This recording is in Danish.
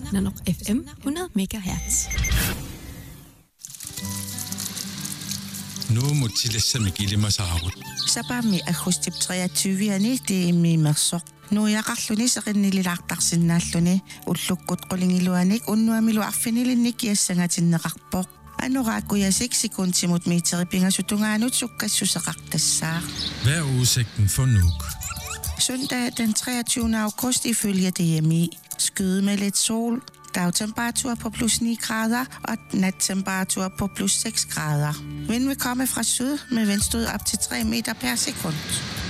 Nanoq FM 100 MHz. Nu må tillæsame gilimasaarut. Sapami ahustip 23-ani tiimmiimersoq. Nuiaqarluni seqinnililaartarsinnaalluni ullukkut qulingiluanik unnuamilu arfinilinnik kiassangatinneqarpoq. Anoraakuyasik sekuntimut miiteripingasutungaanut sukkassuseqartassaaq. Hvad er udsigten for Nuuk? Søndag den 23. august ifølge DMI. Skyde med lidt sol. Dagtemperatur på plus 9 grader og nattemperatur på plus 6 grader. Vind vil komme fra syd med vindstød op til 3 meter per sekund.